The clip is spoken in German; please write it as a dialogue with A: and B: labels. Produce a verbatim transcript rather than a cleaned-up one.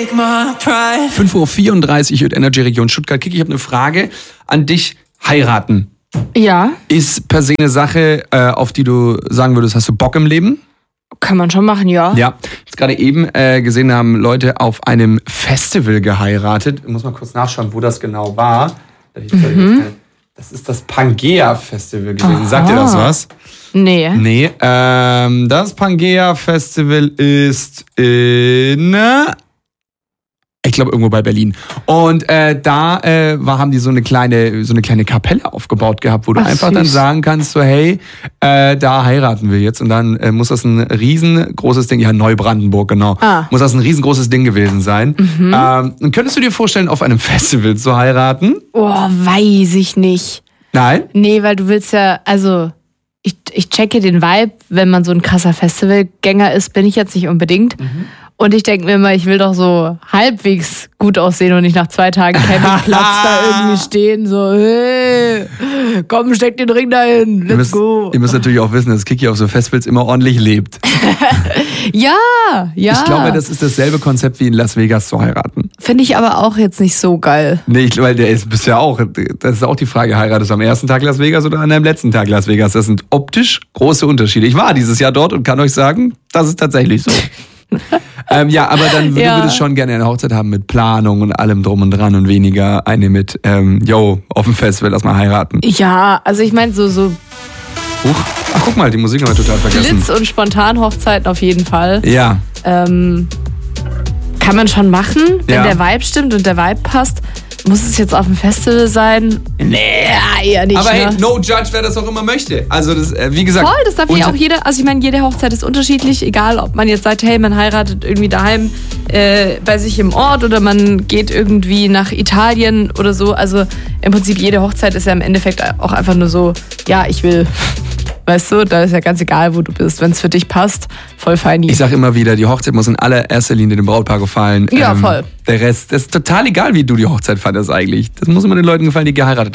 A: fünf Uhr vierunddreißig mit Energy Region Stuttgart. Kiki, ich habe eine Frage an dich. Heiraten.
B: Ja.
A: Ist per se eine Sache, äh, auf die du sagen würdest, hast du Bock im Leben?
B: Kann man schon machen, ja.
A: Ja. Jetzt gerade eben äh, gesehen haben Leute auf einem Festival geheiratet. Ich muss mal kurz nachschauen, wo das genau war. Mhm. Das ist das Pangea Festival gewesen. Aha. Sagt dir das was?
B: Nee.
A: Nee. Ähm, das Pangea Festival ist in... Ich glaube irgendwo bei Berlin. Und äh, da äh, war, haben die so eine kleine so eine kleine Kapelle aufgebaut gehabt, wo du Ach, einfach süß. dann sagen kannst, so hey, äh, da heiraten wir jetzt. Und dann äh, muss das ein riesengroßes Ding, ja Neubrandenburg, genau, ah. muss das ein riesengroßes Ding gewesen sein. Mhm. Ähm, und könntest du dir vorstellen, auf einem Festival zu heiraten?
B: Oh, weiß ich nicht.
A: Nein?
B: Nee, weil du willst ja, also ich, ich checke den Vibe, wenn man so ein krasser Festivalgänger ist, bin ich jetzt nicht unbedingt. Mhm. Und ich denke mir immer, ich will doch so halbwegs gut aussehen und nicht nach zwei Tagen Campingplatz da irgendwie stehen, so, hey, komm, steck den Ring dahin, let's
A: ihr müsst,
B: go.
A: Ihr müsst natürlich auch wissen, dass Kiki auf so Festivals immer ordentlich lebt.
B: ja, ja.
A: Ich glaube, das ist dasselbe Konzept wie in Las Vegas zu heiraten.
B: Finde ich aber auch jetzt nicht so geil.
A: Nee, ich, weil der ist bisher auch, das ist auch die Frage, heiratest du am ersten Tag Las Vegas oder an deinem letzten Tag Las Vegas? Das sind optisch große Unterschiede. Ich war dieses Jahr dort und kann euch sagen, das ist tatsächlich so. ähm, ja, aber dann ja. du würdest schon gerne eine Hochzeit haben mit Planung und allem drum und dran und weniger eine mit, ähm, yo, auf dem Festival, lass mal heiraten.
B: Ja, also ich meine so, so
A: Huch. Ach, guck mal, die Musik haben wir total vergessen.
B: Blitz- und Spontan-Hochzeiten auf jeden Fall.
A: Ja.
B: Ähm, kann man schon machen, wenn
A: ja.
B: der Vibe stimmt und der Vibe passt. Muss es jetzt auf dem Festival sein? Nee, eher nicht.
A: Aber
B: ne?
A: hey, no judge, wer das auch immer möchte. Also das, äh, wie gesagt.
B: Voll, das darf ja auch jeder, also ich meine, jede Hochzeit ist unterschiedlich, egal ob man jetzt sagt, hey, man heiratet irgendwie daheim äh, bei sich im Ort oder man geht irgendwie nach Italien oder so. Also im Prinzip jede Hochzeit ist ja im Endeffekt auch einfach nur so, ja, ich will... Weißt du, da ist ja ganz egal, wo du bist. Wenn es für dich passt, voll fein.
A: Ich sag immer wieder, die Hochzeit muss in allererster Linie dem Brautpaar gefallen.
B: Ja,
A: ähm,
B: voll.
A: Der Rest, das ist total egal, wie du die Hochzeit fandest eigentlich. Das muss immer den Leuten gefallen, die geheiratet haben.